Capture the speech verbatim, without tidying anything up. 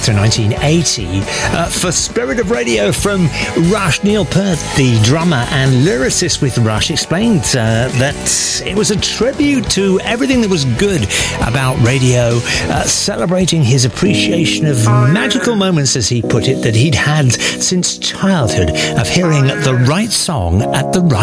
after nineteen eighty. Uh, for Spirit of Radio from Rush, Neil Peart, the drummer and lyricist with Rush, explained uh, that it was a tribute to everything that was good about radio, uh, celebrating his appreciation of magical moments, as he put it, that he'd had since childhood, of hearing the right song at the right